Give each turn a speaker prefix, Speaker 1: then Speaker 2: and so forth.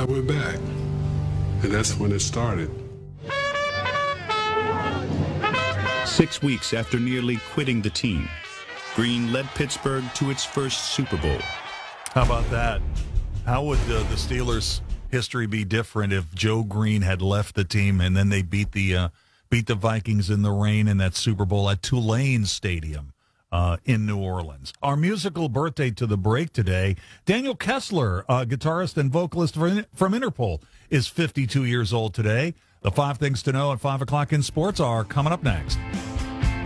Speaker 1: I went back. And that's when it started.
Speaker 2: 6 weeks after nearly quitting the team, Green led Pittsburgh to its first Super Bowl.
Speaker 3: How about that? How would the Steelers' history be different if Joe Green had left the team and then they beat the Vikings in the rain in that Super Bowl at Tulane Stadium in New Orleans? Our musical birthday to the break today, Daniel Kessler, guitarist and vocalist from Interpol, is 52 years old today. The 5 things to know at 5 o'clock in sports are coming up next.